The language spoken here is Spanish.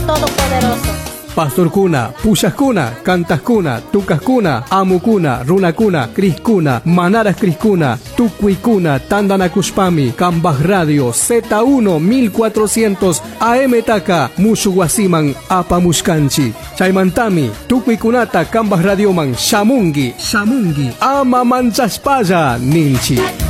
Todopoderoso. Pastorkuna, Pushakuna, Cantaskuna, Tucaskuna, Amukuna, Runakuna, Criskuna, Manaras Criskuna, Tucuicuna, Tandanakushpami, Cambaj Radio, Z1 1400, AM Taka, Mushuguasiman, Apamushkanchi, Chaimantami, Tucuicunata, Cambaj Radioman, Shamungi, Ama Manchaspaya, Ninchi.